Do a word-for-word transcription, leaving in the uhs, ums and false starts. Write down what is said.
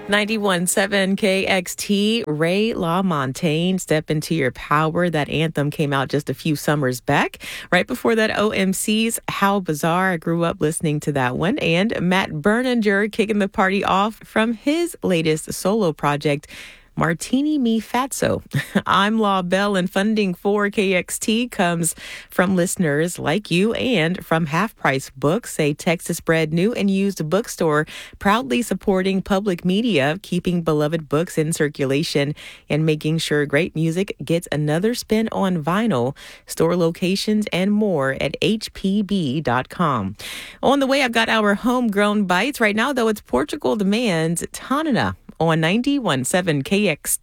ninety-one point seven K X T, Ray LaMontagne, Step Into Your Power. That anthem came out just a few summers back. Right before that, O M C's How Bizarre. I grew up listening to that one. And Matt Berninger kicking the party off from his latest solo project, Martini Me Fatso. I'm Law Bell, and funding for K X T comes from listeners like you and from Half Price Books, a Texas-bred new and used bookstore proudly supporting public media, keeping beloved books in circulation, and making sure great music gets another spin on vinyl. Store locations and more at H P B dot com. On the way, I've got our homegrown bites. Right now, though, it's Portugal Demands Tanana on ninety-one point seven K X T.